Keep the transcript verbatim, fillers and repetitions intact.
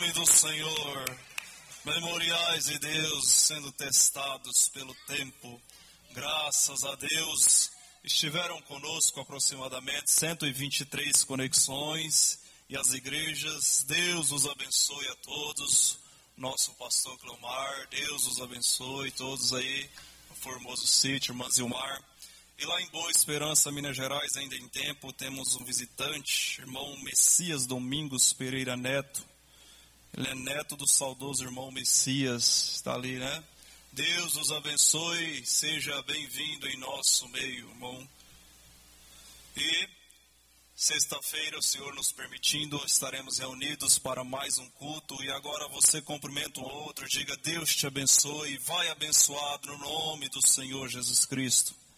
nome do Senhor. Memoriais de Deus sendo testados pelo tempo. Graças a Deus, estiveram conosco aproximadamente cento e vinte e três conexões e as igrejas. Deus os abençoe a todos. Nosso pastor Clomar, Deus os abençoe todos aí no Formoso Sítio, irmã Zilmar. E lá em Boa Esperança, Minas Gerais, ainda em tempo, temos um visitante, irmão Messias Domingos Pereira Neto. Ele é neto do saudoso irmão Messias, está ali, né? Deus os abençoe, seja bem-vindo em nosso meio, irmão. E sexta-feira, o Senhor nos permitindo, estaremos reunidos para mais um culto. E agora você cumprimenta um outro, diga Deus te abençoe, vai abençoado no nome do Senhor Jesus Cristo.